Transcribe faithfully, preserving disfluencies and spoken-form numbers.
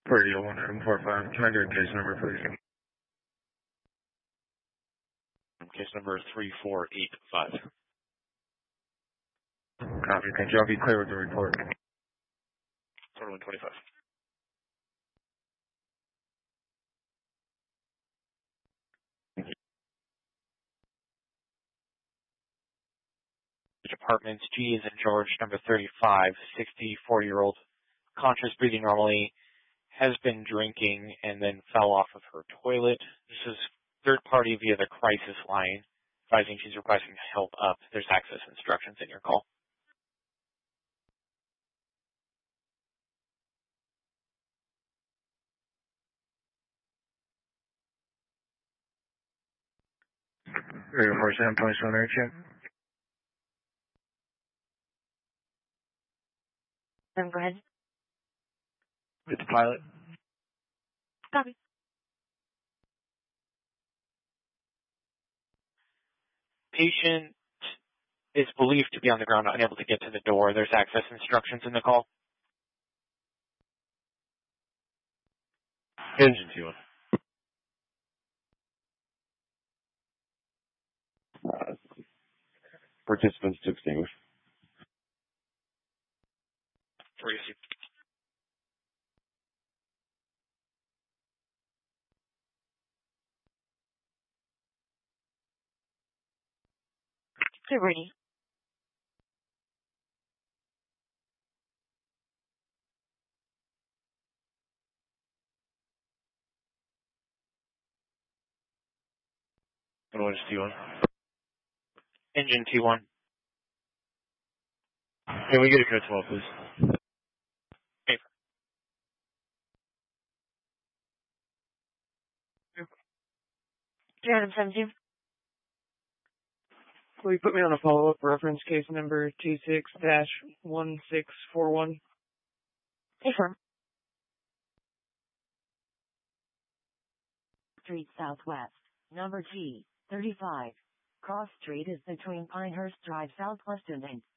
Radio one item four five. Can I get a case number, please? Case number three four eight five. Copy. Thank you. I'll be clear with the report. Total one twenty-five. Apartments, G is in George, number thirty-five, sixty-four-year-old, conscious, breathing normally, has been drinking and then fell off of her toilet. This is third party via the crisis line, advising she's requesting help up. There's access instructions in your call. Radio four seven, police one air check. Um, go ahead. With the pilot. Copy. Patient is believed to be on the ground, unable to get to the door. There's access instructions in the call. Engine two one. Uh, participants to extinguish. Receive. Clear ready. And what is T one? Engine T one. Can we get a code twelve, please? Hey. three seventeen. Will you put me on a follow-up reference case number T six dash one six four one? Affirm. Street Southwest, number G, thirty-five. Cross Street is between Pinehurst Drive Southwest and